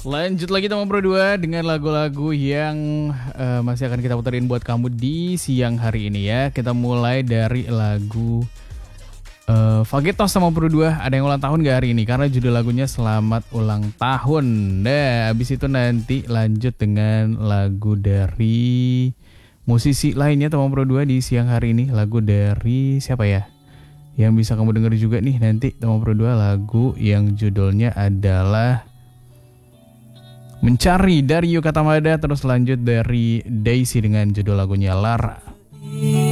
Lanjut lagi teman Pro 2 dengan lagu-lagu yang masih akan kita puterin buat kamu di siang hari ini ya. Kita mulai dari lagu Fagetos sama Pro 2. Ada yang ulang tahun gak hari ini? Karena judul lagunya Selamat Ulang Tahun. Nah, abis itu nanti lanjut dengan lagu dari musisi lainnya teman Pro 2 di siang hari ini. Lagu dari siapa ya? Yang bisa kamu denger juga nih nanti teman Pro 2, lagu yang judulnya adalah Mencari dari Yuka Tamada. Terus lanjut dari Daisy dengan judul lagunya Lara.